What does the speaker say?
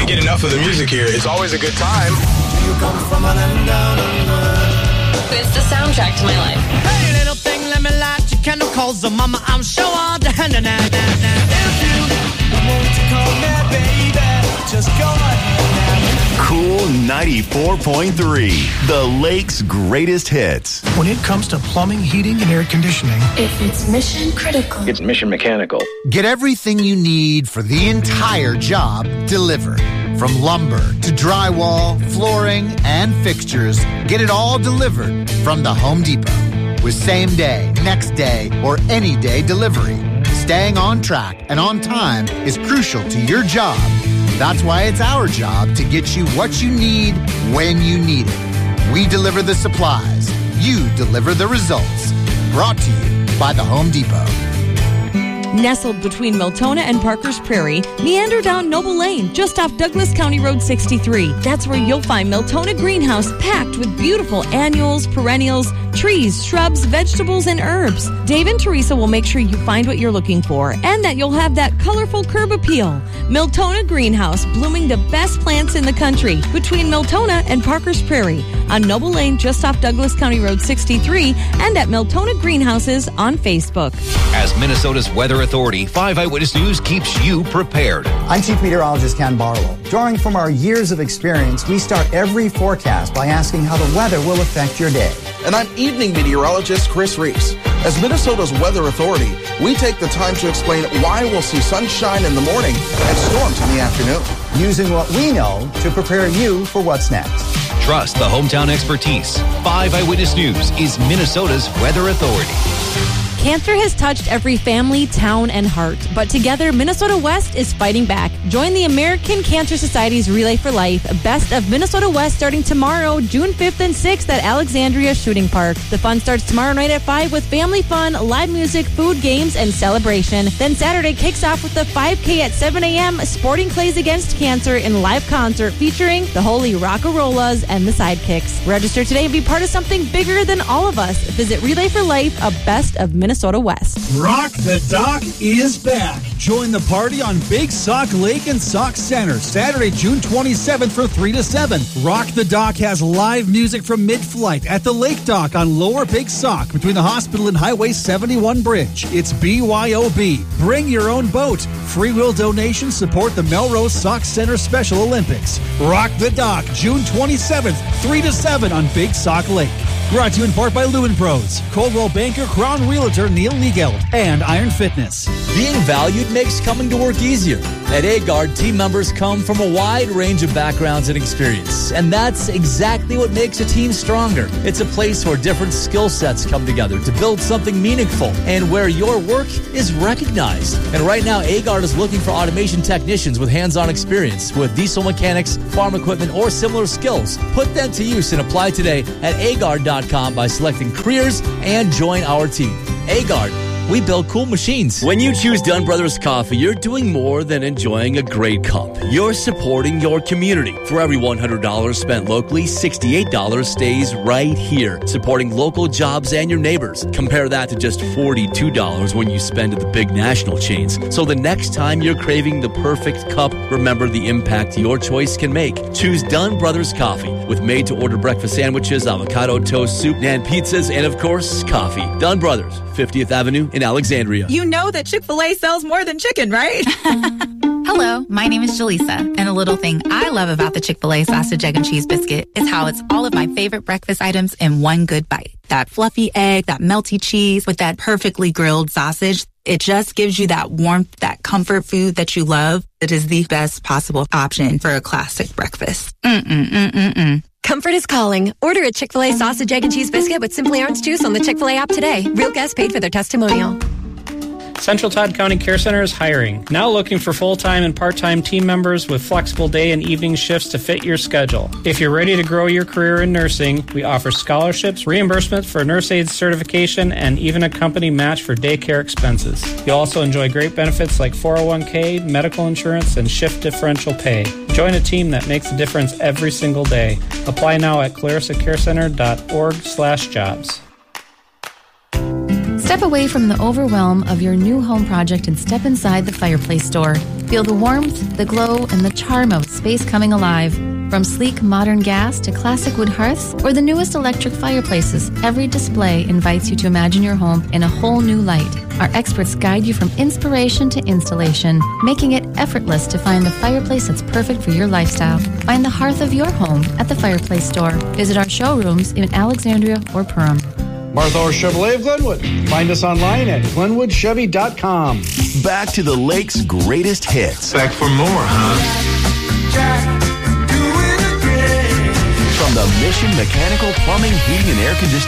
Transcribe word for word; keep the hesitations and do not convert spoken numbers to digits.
get enough of the music here. It's always a good time. You come from a land down under. It's the soundtrack to my life. Hey, little thing, let me light your candle calls. So mama, I'm sure all the hand and hand and if you want to call me baby, just go ahead now. Cool ninety-four point three, the Lake's greatest hits. When it comes to plumbing, heating, and air conditioning, if it's mission critical, it's mission mechanical. Get everything you need for the entire job delivered. From lumber to drywall, flooring, and fixtures, get it all delivered from the Home Depot. With same day, next day, or any day delivery. Staying on track and on time is crucial to your job. That's why it's our job to get you what you need when you need it. We deliver the supplies. You deliver the results. Brought to you by the Home Depot. Nestled between Miltona and Parker's Prairie, meander down Noble Lane, just off Douglas County Road sixty-three. That's where you'll find Miltona Greenhouse packed with beautiful annuals, perennials, trees, shrubs, vegetables, and herbs. Dave and Teresa will make sure you find what you're looking for and that you'll have that colorful curb appeal. Miltona Greenhouse, blooming the best plants in the country between Miltona and Parker's Prairie on Noble Lane, just off Douglas County Road sixty-three, and at Miltona Greenhouses on Facebook. As Minnesota's weather authority, five Eyewitness News keeps you prepared. I'm Chief Meteorologist Ken Barlow. Drawing from our years of experience, we start every forecast by asking how the weather will affect your day. And I'm evening meteorologist Chris Reese. As Minnesota's weather authority, we take the time to explain why we'll see sunshine in the morning and storms in the afternoon. Using what we know to prepare you for what's next. Trust the hometown expertise. five Eyewitness News is Minnesota's weather authority. Cancer has touched every family, town, and heart. But together, Minnesota West is fighting back. Join the American Cancer Society's Relay for Life, Best of Minnesota West, starting tomorrow, June fifth and sixth at Alexandria Shooting Park. The fun starts tomorrow night at five with family fun, live music, food, games, and celebration. Then Saturday kicks off with the five K at seven a.m., Sporting Clays Against Cancer in live concert featuring the Holy Rockarollas and the Sidekicks. Register today and be part of something bigger than all of us. Visit Relay for Life, a Best of Minnesota Minnesota West. Rock the Dock is back. Join the party on Big Sauk Lake and Sauk Center, Saturday, June twenty-seventh from three to seven. Rock the Dock has live music from mid-flight at the Lake Dock on Lower Big Sauk between the hospital and Highway seventy-one bridge. It's B Y O B. Bring your own boat. Free will donations support the Melrose Sauk Center Special Olympics. Rock the Dock, June twenty-seventh, three to seven on Big Sauk Lake. Brought to you in part by Lewin Pros, Coldwell Banker, Crown Realtor Neil Liegeld, and Iron Fitness. Being valued makes coming to work easier. At Agard, team members come from a wide range of backgrounds and experience, and that's exactly what makes a team stronger. It's a place where different skill sets come together to build something meaningful, and where your work is recognized. And right now, Agard is looking for automation technicians with hands-on experience with diesel mechanics, farm equipment, or similar skills. Put them to use and apply today at agard dot com by selecting careers and join our team. Agard, we build cool machines. When you choose Dunn Brothers Coffee, you're doing more than enjoying a great cup. You're supporting your community. For every one hundred dollars spent locally, sixty-eight dollars stays right here, supporting local jobs and your neighbors. Compare that to just forty-two dollars when you spend at the big national chains. So the next time you're craving the perfect cup, remember the impact your choice can make. Choose Dunn Brothers Coffee with made-to-order breakfast sandwiches, avocado toast, soup, and pizzas, and of course, coffee. Dunn Brothers, fiftieth Avenue in Alexandria. You know that Chick-fil-A sells more than chicken, right? Hello, my name is Jaleesa, and a little thing I love about the Chick-fil-A sausage, egg, and cheese biscuit is how it's all of my favorite breakfast items in one good bite. That fluffy egg, that melty cheese with that perfectly grilled sausage. It just gives you that warmth, that comfort food that you love. It is the best possible option for a classic breakfast. Mm-mm-mm-mm-mm. Comfort is calling. Order a Chick-fil-A sausage, egg, and cheese biscuit with Simply Orange Juice on the Chick-fil-A app today. Real guests paid for their testimonial. Central Todd County Care Center is hiring. Now looking for full-time and part-time team members with flexible day and evening shifts to fit your schedule. If you're ready to grow your career in nursing, we offer scholarships, reimbursement for nurse aid certification, and even a company match for daycare expenses. You'll also enjoy great benefits like four oh one k, medical insurance, and shift differential pay. Join a team that makes a difference every single day. Apply now at clarissa care center dot org slash jobs. Step away from the overwhelm of your new home project and step inside the Fireplace Store. Feel the warmth, the glow, and the charm of space coming alive. From sleek modern gas to classic wood hearths or the newest electric fireplaces, every display invites you to imagine your home in a whole new light. Our experts guide you from inspiration to installation, making it effortless to find the fireplace that's perfect for your lifestyle. Find the hearth of your home at the Fireplace Store. Visit our showrooms in Alexandria or Perham. Martha Orr Chevrolet of Glenwood. Find us online at glenwood chevy dot com. Back to the Lake's greatest hits. Back for more, huh? From the Mission Mechanical Plumbing, Heating, and Air Conditioning